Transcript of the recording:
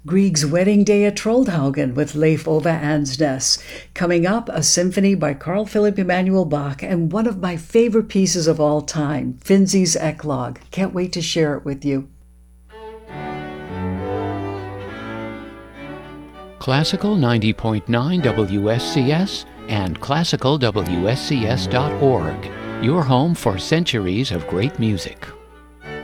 Grieg's Wedding Day at Troldhaugen with Leif Ove Ansnes. Coming up, a symphony by Carl Philipp Emanuel Bach and one of my favorite pieces of all time, Finzi's Eclogue. Can't wait to share it with you. Classical 90.9 WSCS and classicalwscs.org, your home for centuries of great music.